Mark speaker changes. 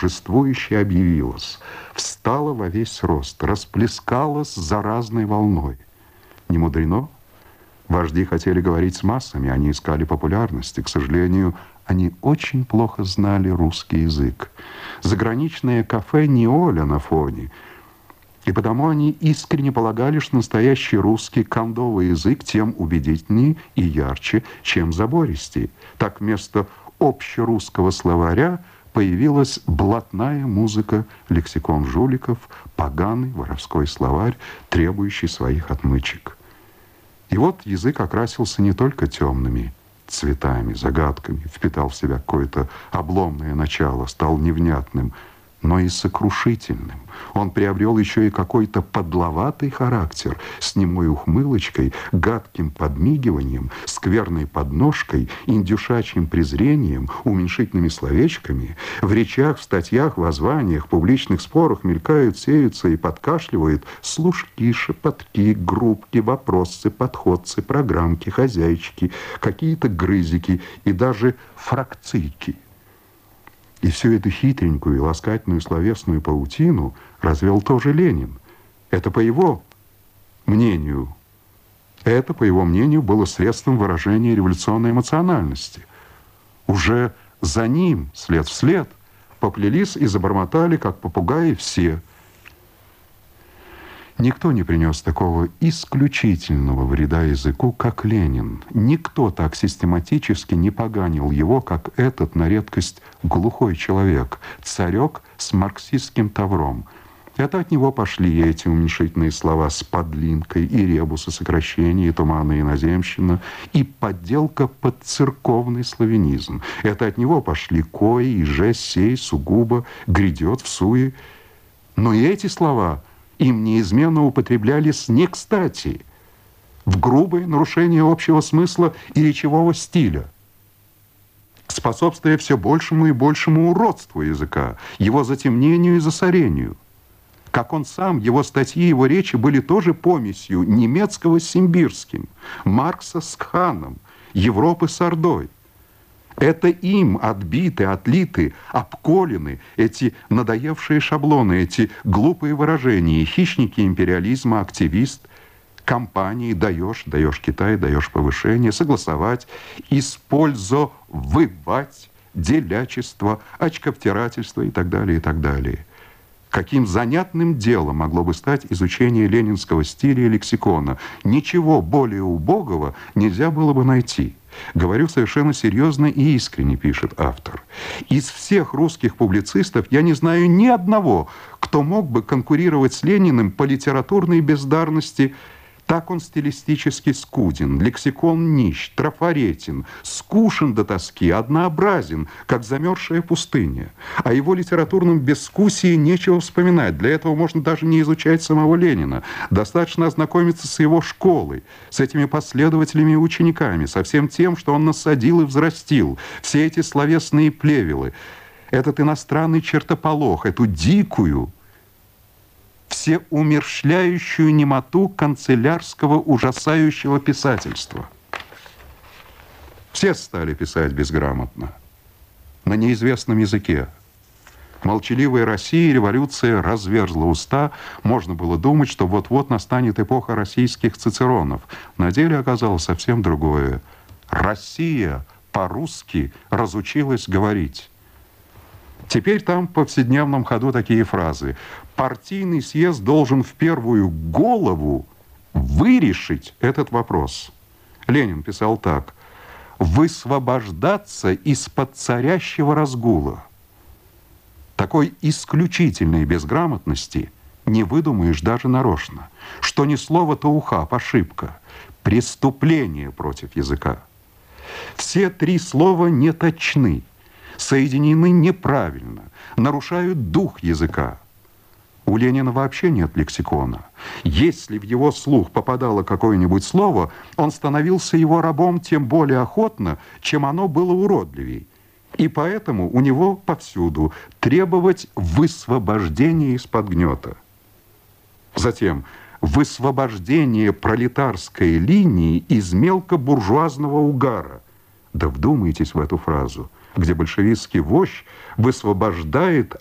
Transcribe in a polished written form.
Speaker 1: торжествующе объявилась, встала во весь рост, расплескалась заразной волной. Не мудрено. Вожди хотели говорить с массами, они искали популярности. К сожалению, они очень плохо знали русский язык. Заграничное кафе не Оля на фоне. И потому они искренне полагали, что настоящий русский кондовый язык тем убедительнее и ярче, чем забористее. Так вместо общерусского словаря появилась блатная музыка, лексикон жуликов, поганый воровской словарь, требующий своих отмычек. И вот язык окрасился не только темными цветами, загадками, впитал в себя какое-то обломное начало, стал невнятным, но и сокрушительным. Он приобрел еще и какой-то подловатый характер с немой ухмылочкой, гадким подмигиванием, скверной подножкой, индюшачьим презрением, уменьшительными словечками. В речах, в статьях, воззваниях, публичных спорах мелькают, сеются и подкашливают служки, шепотки, группки, вопросы, подходцы, программки, хозяйчики, какие-то грызики и даже фракцийки. И всю эту хитренькую и ласкательную словесную паутину развел тоже Ленин. Это по его мнению. Это, по его мнению, было средством выражения революционной эмоциональности. Уже за ним, след в след, поплелись и забормотали, как попугаи, все. Никто не принес такого исключительного вреда языку, как Ленин. Никто так систематически не поганил его, как этот, на редкость, глухой человек, царек с марксистским тавром. Это от него пошли эти уменьшительные слова с подлинкой, и ребусы сокращения, и туманная иноземщина, и подделка под церковный славянизм. Это от него пошли кое, и же, сей, сугубо, грядет, всуе. Но и эти слова им неизменно употреблялись не кстати, в грубое нарушение общего смысла и речевого стиля, способствуя все большему и большему уродству языка, его затемнению и засорению. Как он сам, его статьи, его речи были тоже помесью немецкого с симбирским, Маркса с Кханом, Европы с Ордой. Это им отбиты, отлиты, обколены эти надоевшие шаблоны, эти глупые выражения. Хищники империализма, активист, компании, даешь Китай, даешь повышение, согласовать, использовать, делячество, очковтирательство и так далее, и так далее. Каким занятным делом могло бы стать изучение ленинского стиля и лексикона? Ничего более убогого нельзя было бы найти. Говорю совершенно серьезно и искренне, пишет автор. Из всех русских публицистов я не знаю ни одного, кто мог бы конкурировать с Лениным по литературной бездарности. Так он стилистически скуден, лексикон нищ, трафаретен, скушен до тоски, однообразен, как замерзшая пустыня. О его литературном безвкусии нечего вспоминать. Для этого можно даже не изучать самого Ленина. Достаточно ознакомиться с его школой, с этими последователями и учениками, со всем тем, что он насадил и взрастил. Все эти словесные плевелы, этот иностранный чертополох, эту дикую, всеумерщвляющую немоту канцелярского ужасающего писательства. Все стали писать безграмотно, на неизвестном языке. Молчаливая Россия, революция разверзла уста. Можно было думать, что вот-вот настанет эпоха российских цицеронов. На деле оказалось совсем другое. Россия по-русски разучилась говорить. Теперь там в повседневном ходу такие фразы. Партийный съезд должен в первую голову вырешить этот вопрос. Ленин писал так: «Высвобождаться из-под царящего разгула». Такой исключительной безграмотности не выдумаешь даже нарочно. Что ни слово, то ухаб, ошибка, преступление против языка. Все три слова не точны, соединены неправильно, нарушают дух языка. У Ленина вообще нет лексикона. Если в его слух попадало какое-нибудь слово, он становился его рабом тем более охотно, чем оно было уродливей. И поэтому у него повсюду требовать высвобождения из-под гнета. Затем высвобождение пролетарской линии из мелкобуржуазного угара. Да вдумайтесь в эту фразу, где большевистский вождь высвобождает